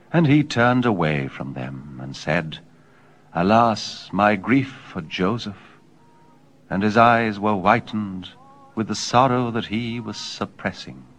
And he turned away from them, and said, Alas, my grief for Joseph! And his eyes were whitened with the sorrow that he was suppressing.